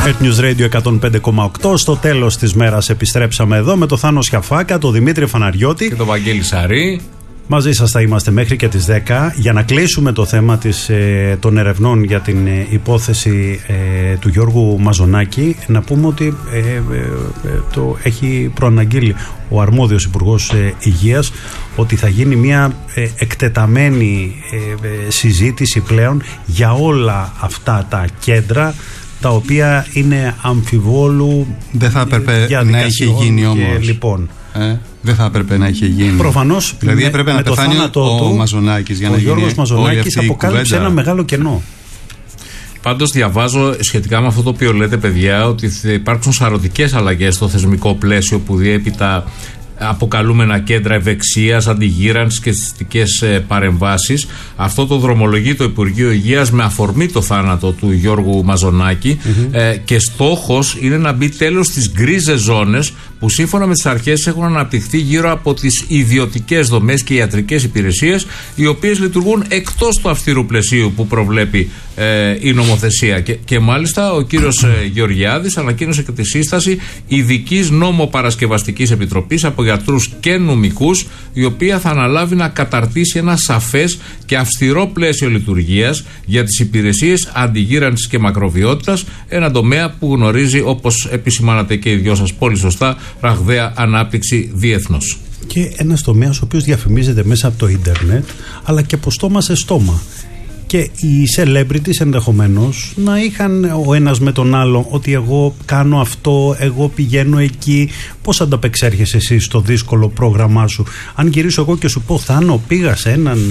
News Radio 105,8. Στο τέλος της μέρας επιστρέψαμε εδώ με το Θάνο Σιαφάκα, τον Δημήτρη Φαναριώτη και τον Βαγγέλη Σαρή. Μαζί σας θα είμαστε μέχρι και τις 10 για να κλείσουμε το θέμα των ερευνών για την υπόθεση του Γιώργου Μαζονάκη. Να πούμε ότι το έχει προαναγγείλει ο αρμόδιος Υπουργός Υγείας ότι θα γίνει μια εκτεταμένη συζήτηση πλέον για όλα αυτά τα κέντρα τα οποία είναι αμφιβόλου. Δεν θα έπρεπε να είχε γίνει όμως. Λοιπόν, δεν θα έπρεπε να είχε γίνει. Προφανώς. Δηλαδή έπρεπε να πεθάνει ο Μαζονάκης για να γίνει. Ο Γιώργος Μαζονάκης αποκάλυψε ένα μεγάλο κενό. Πάντως διαβάζω σχετικά με αυτό το οποίο λέτε, παιδιά, ότι θα υπάρξουν σαρωτικές αλλαγές στο θεσμικό πλαίσιο που διέπει τα αποκαλούμενα κέντρα ευεξίας, αντιγύρανσης και αισθητικές παρεμβάσεις. Αυτό το δρομολογεί το Υπουργείο Υγείας με αφορμή το θάνατο του Γιώργου Μαζονάκη και στόχος είναι να μπει τέλος στις γκρίζες ζώνες που σύμφωνα με τις αρχές έχουν αναπτυχθεί γύρω από τις ιδιωτικές δομές και ιατρικές υπηρεσίες, οι οποίες λειτουργούν εκτός του αυστηρού πλαισίου που προβλέπει η νομοθεσία. Και μάλιστα ο κύριος Γεωργιάδης ανακοίνωσε και τη σύσταση ειδικής νομοπαρασκευαστικής επιτροπής από γιατρούς και νομικούς, η οποία θα αναλάβει να καταρτήσει ένα σαφές και αυστηρό πλαίσιο λειτουργίας για τις υπηρεσίες αντιγύρανσης και μακροβιότητας, ένα τομέα που γνωρίζει, όπως επισημάνατε και οι δυο σας πολύ σωστά, ραγδαία ανάπτυξη διεθνώς. Και ένας τομέας ο οποίος διαφημίζεται μέσα από το ίντερνετ, αλλά και από στόμα σε στόμα. Και οι celebrities ενδεχομένως να είχαν ο ένας με τον άλλο ότι εγώ κάνω αυτό, εγώ πηγαίνω εκεί. Πώς ανταπεξέρχεσαι εσύ στο δύσκολο πρόγραμμά σου? Αν γυρίσω εγώ και σου πω, Θάνο, πήγα σε έναν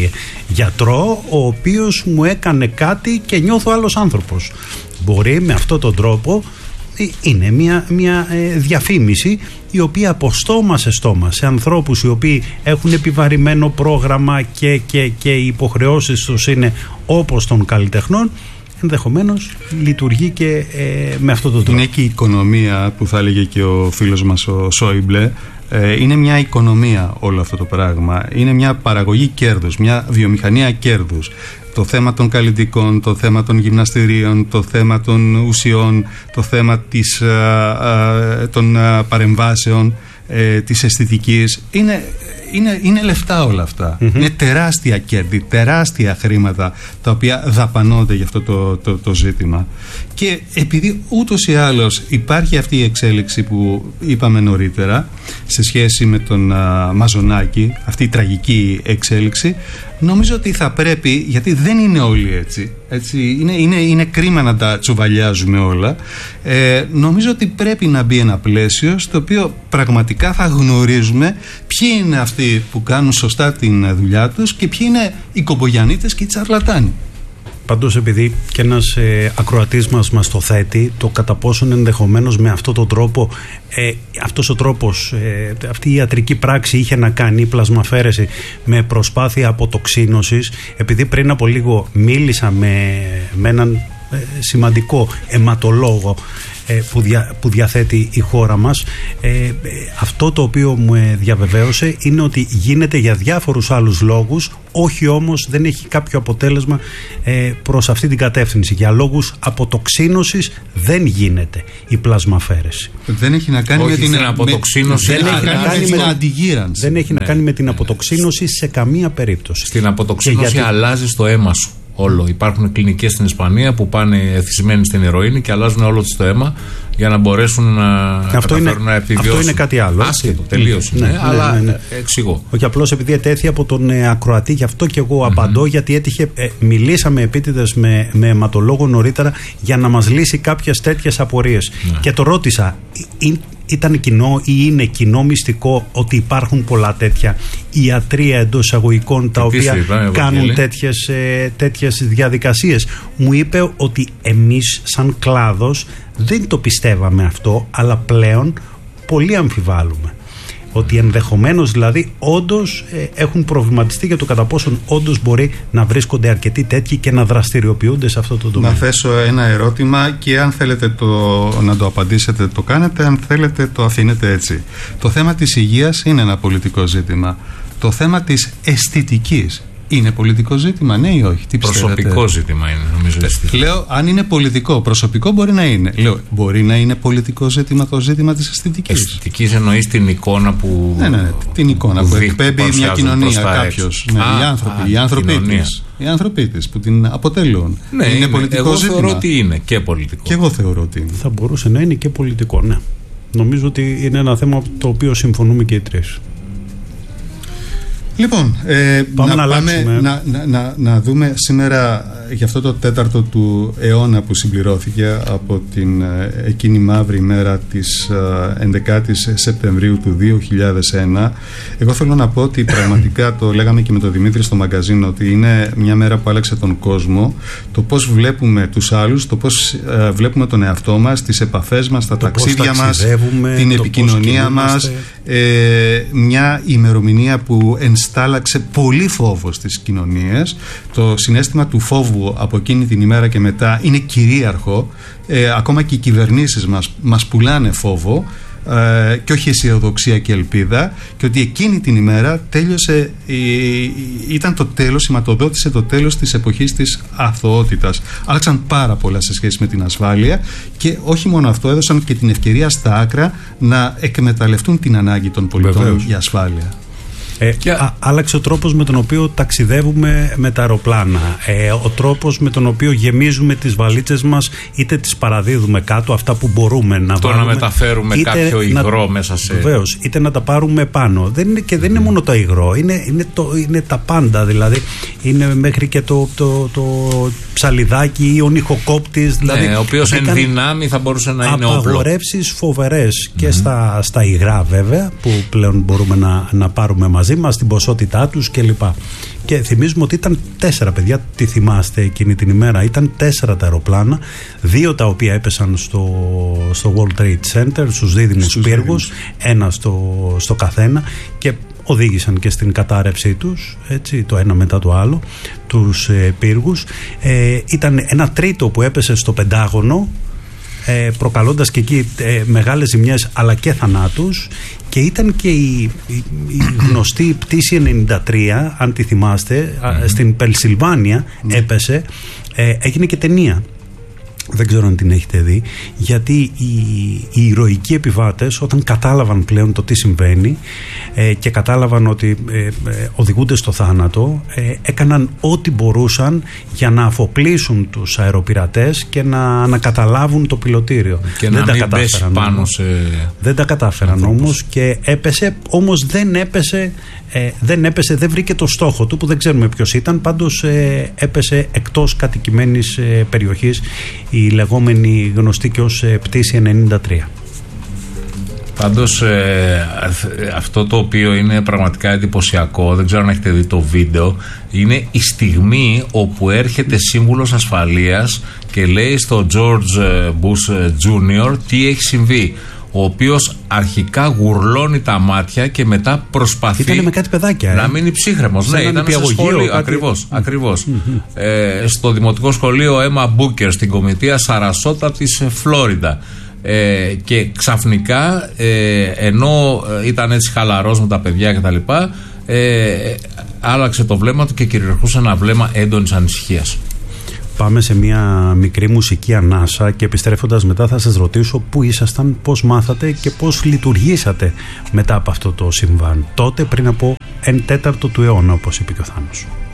γιατρό ο οποίος μου έκανε κάτι και νιώθω άλλος άνθρωπος. Μπορεί με αυτόν τον τρόπο, είναι μια διαφήμιση η οποία από στόμα σε στόμα σε ανθρώπους οι οποίοι έχουν επιβαρημένο πρόγραμμα και οι υποχρεώσεις τους είναι όπως των καλλιτεχνών, ενδεχομένως λειτουργεί και με αυτόν τον τρόπο. Είναι και η οικονομία που θα έλεγε και ο φίλος μας ο Σόιμπλε. Είναι μια οικονομία όλο αυτό το πράγμα. Είναι μια παραγωγή κέρδους, μια βιομηχανία κέρδους. Το θέμα των καλλιτικών, το θέμα των γυμναστηρίων, το θέμα των ουσιών, το θέμα των παρεμβάσεων, της αισθητικής. Είναι λεφτά όλα αυτά. Είναι τεράστια κέρδη, τεράστια χρήματα τα οποία δαπανώνται για αυτό το ζήτημα. Και επειδή ούτως ή άλλως υπάρχει αυτή η εξέλιξη που είπαμε νωρίτερα σε σχέση με τον Μαζονάκη, αυτή η τραγική εξέλιξη, νομίζω ότι θα πρέπει, γιατί δεν είναι όλοι έτσι είναι κρίμα να τα τσουβαλιάζουμε όλα, νομίζω ότι πρέπει να μπει ένα πλαίσιο στο οποίο πραγματικά θα γνωρίζουμε ποιοι είναι αυτοί που κάνουν σωστά την δουλειά τους και ποιοι είναι οι κομπογιανίτες και οι τσαρλατάνοι. Πάντως, επειδή και ένας ακροατής μας το θέτει, το κατά πόσον ενδεχομένως με αυτόν τον τρόπο, αυτός ο τρόπος, αυτή η ιατρική πράξη είχε να κάνει, η πλασμαφέρεση, με προσπάθεια αποτοξίνωσης, επειδή πριν από λίγο μίλησα με έναν σημαντικό αιματολόγο που διαθέτει η χώρα μας, αυτό το οποίο μου διαβεβαίωσε είναι ότι γίνεται για διάφορους άλλους λόγους, όχι όμως δεν έχει κάποιο αποτέλεσμα προς αυτή την κατεύθυνση. Για λόγους αποτοξίνωσης δεν γίνεται η πλασμαφέρεση. Δεν έχει να κάνει με την αποτοξίνωση, δεν έχει να κάνει με την αποτοξίνωση σε καμία περίπτωση. Στην αποτοξίνωση αλλάζει το αίμα σου όλο. Υπάρχουν κλινικές στην Ισπανία που πάνε εθισμένοι στην ηρωίνη και αλλάζουν όλο το αίμα για να μπορέσουν να καταφέρουν να επιβιώσουν. Αυτό είναι κάτι άλλο. Άσχετο, τελείως. Αλλά εξηγώ. Όχι, απλώς επειδή ετέθη από τον ακροατή, γι' αυτό και εγώ απαντώ, γιατί έτυχε, μιλήσαμε επίτηδες με αιματολόγο νωρίτερα για να μας λύσει κάποιες τέτοιες απορίες. Και το ρώτησα, ήταν κοινό ή είναι κοινό μυστικό ότι υπάρχουν πολλά τέτοια ιατρία εντός εισαγωγικών τα οποία κάνουν τέτοιες διαδικασίες? Μου είπε ότι εμείς σαν κλάδος δεν το πιστεύαμε αυτό, αλλά πλέον πολύ αμφιβάλλουμε. Ότι ενδεχομένως δηλαδή όντως έχουν προβληματιστεί για το κατά πόσον όντως μπορεί να βρίσκονται αρκετοί τέτοιοι και να δραστηριοποιούνται σε αυτό το τομέα. Να θέσω ένα ερώτημα και αν θέλετε να το απαντήσετε το κάνετε, αν θέλετε το αφήνετε έτσι. Το θέμα της υγείας είναι ένα πολιτικό ζήτημα. Το θέμα της αισθητικής Είναι πολιτικό ζήτημα, ναι ή όχι? Τι προσωπικό ζήτημα είναι, νομίζω. Λέω, αν είναι πολιτικό, προσωπικό μπορεί να είναι. Λέω, μπορεί να είναι πολιτικό ζήτημα το ζήτημα της αισθητικής. Αισθητικής εννοείς την εικόνα που. Ναι, την εικόνα που εκπέμπει μια κοινωνία, κάποιος. Ναι, οι άνθρωποι της που την αποτελούν. Ναι, είναι πολιτικό εγώ ζήτημα. Εγώ θεωρώ ότι είναι και πολιτικό. Και εγώ θεωρώ ότι είναι. Θα μπορούσε να είναι και πολιτικό, ναι. Νομίζω ότι είναι ένα θέμα το οποίο συμφωνούμε και οι τρεις. Λοιπόν, να δούμε σήμερα για αυτό το 4ο του αιώνα που συμπληρώθηκε από την εκείνη μαύρη μέρα της 11ης Σεπτεμβρίου του 2001. Εγώ θέλω να πω ότι πραγματικά, το λέγαμε και με τον Δημήτρη στο μαγκαζίνο, ότι είναι μια μέρα που άλλαξε τον κόσμο, το πώς βλέπουμε τους άλλους, το πώς βλέπουμε τον εαυτό μας, τις επαφές μας, τα ταξίδια μας, την επικοινωνία μας. Μια ημερομηνία που ενστάλλαξε πολύ φόβο στις κοινωνίες. Το συναίσθημα του φόβου από εκείνη την ημέρα και μετά είναι κυρίαρχο. Ακόμα και οι κυβερνήσεις μας πουλάνε φόβο και όχι αισιοδοξία και ελπίδα, και ότι εκείνη την ημέρα τέλειωσε, ήταν το τέλος, σηματοδότησε το τέλος της εποχής της αθωότητας. Άλλαξαν πάρα πολλά σε σχέση με την ασφάλεια, και όχι μόνο αυτό, έδωσαν και την ευκαιρία στα άκρα να εκμεταλλευτούν την ανάγκη των πολιτών για ασφάλεια. Άλλαξε ο τρόπος με τον οποίο ταξιδεύουμε με τα αεροπλάνα, ο τρόπος με τον οποίο γεμίζουμε τις βαλίτσες μας, είτε τις παραδίδουμε κάτω, αυτά που μπορούμε να βάλουμε, να μεταφέρουμε κάποιο υγρό μέσα σε. Βεβαίως, είτε να τα πάρουμε πάνω. Δεν είναι μόνο το υγρό, είναι τα πάντα. Δηλαδή, είναι μέχρι και το ψαλιδάκι ή ο νυχοκόπτης. Δηλαδή, ναι, ο οποίος εν δυνάμει θα μπορούσε να είναι όπλο. Απαγορεύσεις φοβερές και στα υγρά, βέβαια, που πλέον μπορούμε να πάρουμε μαζί μας, την ποσότητά τους κλπ. Και θυμίζουμε ότι ήταν 4, παιδιά, τι θυμάστε εκείνη την ημέρα? Ήταν 4 τα αεροπλάνα, 2 τα οποία έπεσαν στο World Trade Center, στους δίδυμους πύργους, ένα στο καθένα, και οδήγησαν και στην κατάρρευσή τους, έτσι, το ένα μετά το άλλο, τους πύργους. Ήταν ένα τρίτο που έπεσε στο Πεντάγωνο, προκαλώντας και εκεί μεγάλες ζημιές αλλά και θανάτους, και ήταν και η γνωστή πτήση 93, αν τη θυμάστε, στην Πενσιλβάνια έπεσε, έγινε και ταινία. Δεν ξέρω αν την έχετε δει, γιατί οι ηρωικοί επιβάτες, όταν κατάλαβαν πλέον το τι συμβαίνει και κατάλαβαν ότι οδηγούνται στο θάνατο, έκαναν ό,τι μπορούσαν για να αφοπλίσουν τους αεροπειρατές και να καταλάβουν το πιλωτήριο. Και δεν να μην πέσει πάνω σε. Δεν τα κατάφεραν όμως, και έπεσε, όμως δεν βρήκε το στόχο του, που δεν ξέρουμε ποιος ήταν. Πάντως έπεσε εκτός κατοικημένης περιοχής, η λεγόμενη γνωστή και ως πτήση 93. Πάντως αυτό το οποίο είναι πραγματικά εντυπωσιακό, δεν ξέρω αν έχετε δει το βίντεο, είναι η στιγμή όπου έρχεται σύμβουλος ασφαλείας και λέει στο George Bush Jr. τι έχει συμβεί, ο οποίος αρχικά γουρλώνει τα μάτια και μετά προσπαθεί. Ήταν με κάτι παιδάκια, να μείνει ψύχρεμος. Ναι, ήταν στο σχολείο. Ακριβώς. Στο δημοτικό σχολείο Emma Booker, στην κομιτεία Σαρασότα της Φλόριντα. Και ξαφνικά, ενώ ήταν έτσι χαλαρός με τα παιδιά κτλ., άλλαξε το βλέμμα του και κυριαρχούσε ένα βλέμμα έντονης ανησυχίας. Πάμε σε μια μικρή μουσική ανάσα και επιστρέφοντας μετά θα σας ρωτήσω πού ήσασταν, πώς μάθατε και πώς λειτουργήσατε μετά από αυτό το συμβάν. Τότε πριν από 1/4 του αιώνα, όπως είπε και ο Θάνος.